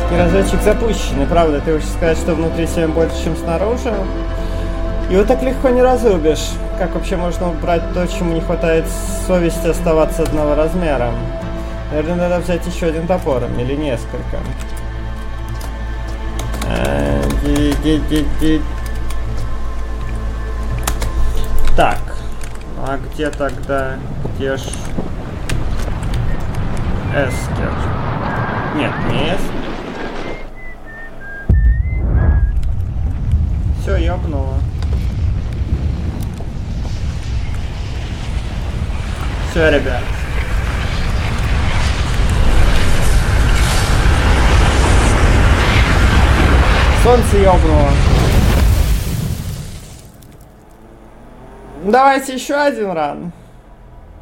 И разведчик запущенный, правда, ты хочешь сказать, что внутри 7 больше, чем снаружи? Его так легко не разрубишь. Как вообще можно убрать то, чему не хватает совести оставаться одного размера? Наверное, надо взять еще один топор, или несколько. Так, а где тогда? Где ж Эскер? Нет, не Эскер. Все, ёбнуло. Все, ребят. Солнце ёбнуло. Давайте еще один ран.